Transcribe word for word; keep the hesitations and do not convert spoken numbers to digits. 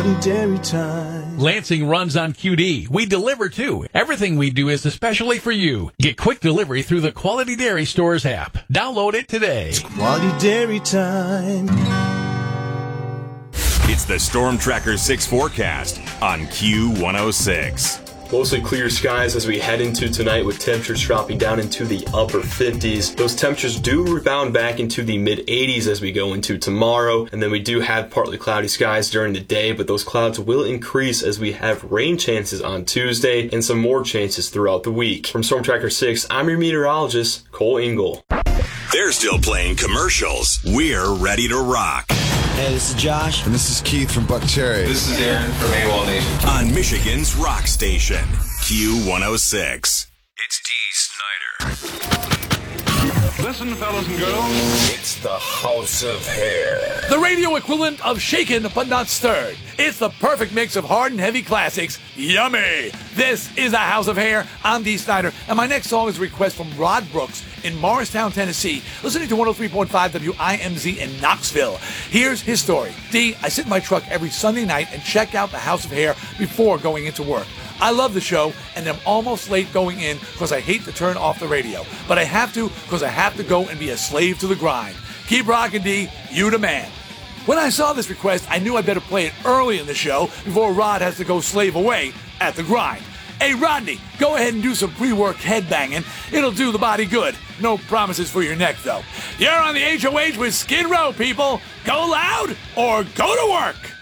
Dairy time. Lansing runs on Q D. We deliver too. Everything we do is especially for you. Get quick delivery through the Quality Dairy Stores app. Download it today. It's Quality Dairy time. It's the Storm Tracker six forecast on Q one oh six. Mostly clear skies as we head into tonight with temperatures dropping down into the upper fifties. Those temperatures do rebound back into the mid eighties as we go into tomorrow. And then we do have partly cloudy skies during the day, but those clouds will increase as we have rain chances on Tuesday and some more chances throughout the week. From Storm Tracker six, I'm your meteorologist, Cole Engel. They're still playing commercials. We're ready to rock. Hey, this is Josh. And this is Keith from Buck Cherry. This is Aaron from AWOL Nation. On Michigan's rock station, Q one oh six. It's Dee Snider. Listen, fellas and girls. It's the House of Hair. The radio equivalent of shaken but not stirred. It's the perfect mix of hard and heavy classics. Yummy! This is the House of Hair. I'm Dee Snider, and my next song is a request from Rod Brooks in Morristown, Tennessee, listening to one oh three point five W I M Z in Knoxville. Here's his story. D, I sit in my truck every Sunday night and check out the House of Hair before going into work. I love the show, and I'm almost late going in because I hate to turn off the radio. But I have to because I have to go and be a slave to the grind. Keep rocking, D. You the man. When I saw this request, I knew I'd better play it early in the show before Rod has to go slave away at the grind. Hey, Rodney, go ahead and do some pre-work headbanging. It'll do the body good. No promises for your neck, though. You're on the H O H with Skid Row, people. Go loud or go to work.